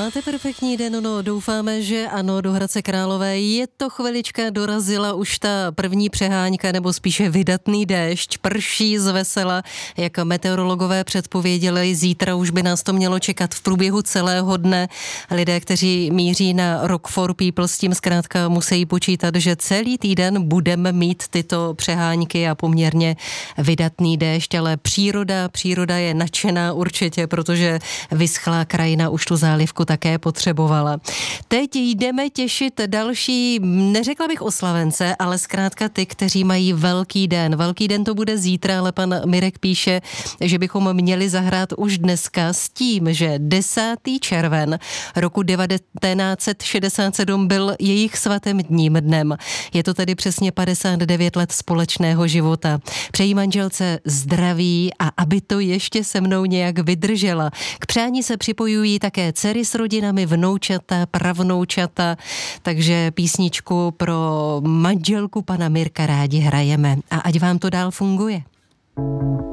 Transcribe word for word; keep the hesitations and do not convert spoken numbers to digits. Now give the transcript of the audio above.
Máte perfektní den, no doufáme, že ano, do Hradce Králové je to chvilička, dorazila už ta první přehánka, nebo spíše vydatný déšť, prší z vesela, jak meteorologové předpověděli, zítra už by nás to mělo čekat v průběhu celého dne. Lidé, kteří míří na Rock for People, s tím zkrátka musí počítat, že celý týden budeme mít tyto přehánky a poměrně vydatný déšť, ale příroda, příroda je nadšená určitě, protože vyschlá krajina už tu zálivku také potřebovala. Teď jdeme těšit další, neřekla bych oslavence, ale zkrátka ty, kteří mají velký den. Velký den to bude zítra, ale pan Mirek píše, že bychom měli zahrát už dneska s tím, že desátý červen roku devatenáct set šedesát sedm byl jejich svatebním dnem. Je to tedy přesně padesát devět let společného života. Přeji manželce zdraví a aby to ještě se mnou nějak vydržela. K přání se připojují také dcery s rodinami, vnoučata, pravnoučata, takže písničku pro manželku pana Mirka rádi hrajeme. A ať vám to dál funguje.